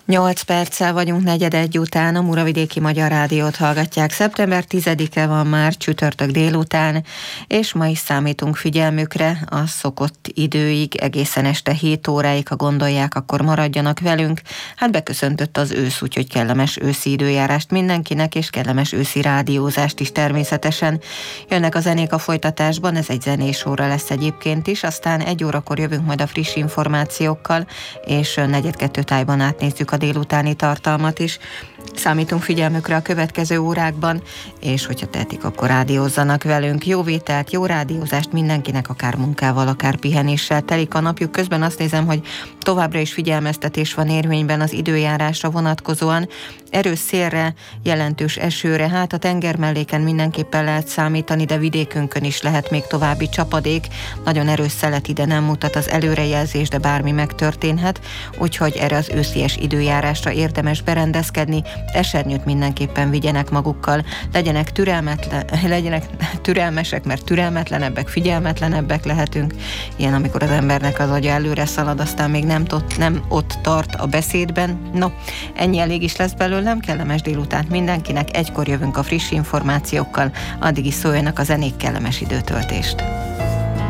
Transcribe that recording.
8 perccel vagyunk 4:01 után, a Muravidéki Magyar Rádiót hallgatják. Szeptember 10-e van már, csütörtök délután, és ma is számítunk figyelmükre a szokott időig, egészen este 7 óráig, ha gondolják, akkor maradjanak velünk. Hát beköszöntött az ősz, úgyhogy kellemes őszi időjárást mindenkinek, és kellemes őszi rádiózást is természetesen. Jönnek a zenék a folytatásban, ez egy zenés óra lesz egyébként is, aztán 1 órakor jövünk majd a friss információkkal, és 4:02 tájban átnézzük a délutáni tartalmat is. Számítunk figyelmükre a következő órákban, és hogyha tehetik, akkor rádiózzanak velünk. Jó vételt, jó rádiózást mindenkinek, akár munkával, akár pihenéssel telik a napjuk. Közben azt nézem, hogy továbbra is figyelmeztetés van érvényben az időjárásra vonatkozóan. Erős szélre, jelentős esőre, hát a tengermelléken mindenképpen lehet számítani, de vidékünkön is lehet még további csapadék. Nagyon erős szelet ide nem mutat az előrejelzés, de bármi megtörténhet, úgyhogy erre az őszies időjárásra érdemes berendezkedni. Esernyőt mindenképpen vigyenek magukkal, legyenek türelmesek, mert türelmetlenebbek, figyelmetlenebbek lehetünk. Ilyen, amikor az embernek az agya előre szalad, aztán még nem ott tart a beszédben. No, ennyi elég is lesz belőlem, kellemes délutánt mindenkinek, 1-kor jövünk a friss információkkal, addig is szóljanak a zenék, kellemes időtöltést.